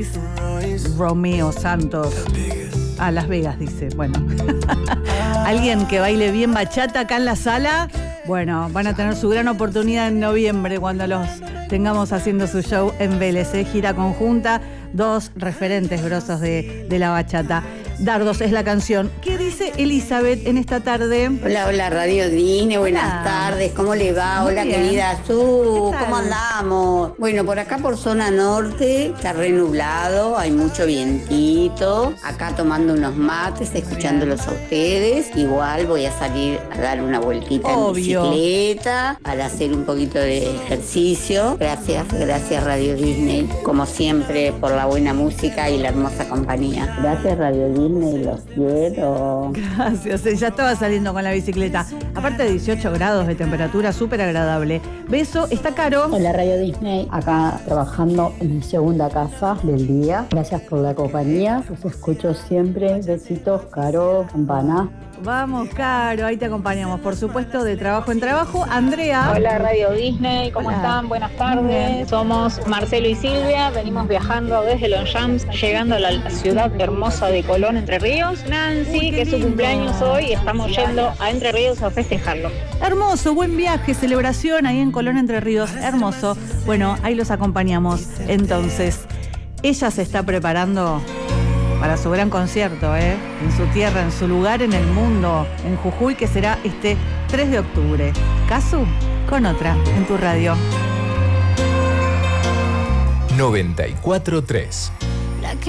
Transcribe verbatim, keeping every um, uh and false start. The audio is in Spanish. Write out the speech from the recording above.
Royce, Romeo Santos. A Las Vegas, dice. Bueno. Alguien que baile bien bachata acá en la sala. Bueno, van a tener su gran oportunidad en noviembre cuando los tengamos haciendo su show en Vélez, ¿eh? Gira conjunta, dos referentes grosos de, de la bachata. Dardos es la canción. ¿Qué dice Elizabeth en esta tarde? Hola, hola, Radio Disney, buenas Hola. tardes, ¿cómo le va? Muy Hola, bien. querida Su, ¿Qué tal? ¿cómo andamos? Bueno, por acá por zona norte está re nublado, hay mucho vientito, acá tomando unos mates, escuchándolos a ustedes. Igual voy a salir a dar una vueltita Obvio. en bicicleta para hacer un poquito de ejercicio. Gracias, gracias Radio Disney, como siempre, por la buena música y la hermosa compañía. Gracias Radio Disney. Los quiero. Gracias, ya estaba saliendo con la bicicleta. Aparte de dieciocho grados de temperatura, súper agradable. Beso, está Caro. Hola Radio Disney, acá trabajando en mi segunda casa del día. Gracias por la compañía, los escucho siempre. Besitos, Caro, Campana. Vamos, Caro, ahí te acompañamos. Por supuesto, de trabajo en trabajo. Andrea. Hola Radio Disney, ¿cómo Hola. están? Buenas Bien. tardes. Somos Marcelo y Silvia, venimos viajando desde Longchamps, llegando a la ciudad hermosa de Colón, Entre Ríos. Nancy, Uy, qué que es su lindo. cumpleaños hoy, y estamos yendo a Entre Ríos a festejarlo. Hermoso, buen viaje, celebración ahí en Colón, Entre Ríos. Hermoso. Bueno, ahí los acompañamos. Entonces, ella se está preparando para su gran concierto, ¿eh? En su tierra, en su lugar en el mundo, en Jujuy, que será este tres de octubre. Casu, con otra, en tu radio. noventa y cuatro punto tres